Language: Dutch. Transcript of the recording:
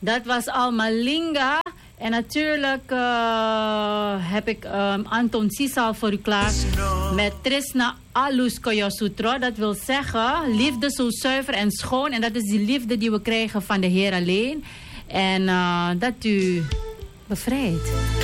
Dat was Almalinga. En natuurlijk heb ik Anton Sisal voor u klaar met Trisna Alus Koyosutro. Dat wil zeggen, liefde zo zuiver en schoon. En dat is die liefde die we krijgen van de Heer alleen. En dat u bevrijdt.